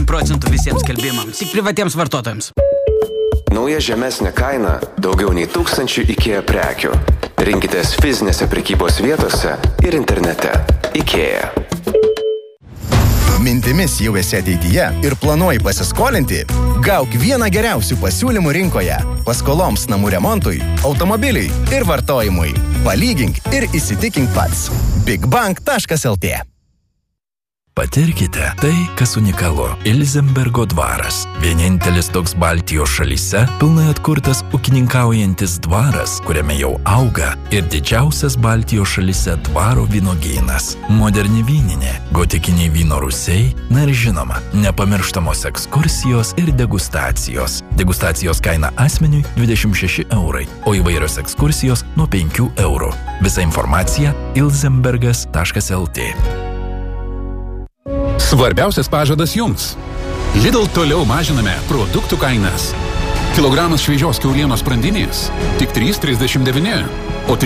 10% visiems skelbimams. Tik privatiems vartotojams. Nauja žemesnė kaina daugiau nei 1000 IKEA prekių. Rinkitės fizinėse prekybos vietose ir internete. IKEA. Mintimis jau esi ateityje ir planuoji pasiskolinti? Gauk vieną geriausių pasiūlymų rinkoje. Paskoloms namų remontui, automobiliui ir vartojimui. Palygink ir įsitikink pats. bigbank.lt. Patirkite tai, kas unikalu. Ilzenbergo dvaras. Vienintelis toks Baltijos šalyse pilnai atkurtas ūkininkaujantis dvaras, kuriame jau auga ir didžiausias Baltijos šalyse dvaro vynogynas. Moderni vyninė, gotikiniai vyno rūsiai, na ir žinoma, nepamirštamos ekskursijos ir degustacijos. Degustacijos kaina asmeniui 26 €, o įvairios ekskursijos nuo 5 €. Visa informacija ilzenbergas.lt. Svarbiausias pažadas jums. Lidl toliau mažiname produktų kainas. Kilogramas šviežios kiaulienos sprandinės tik 3,39, o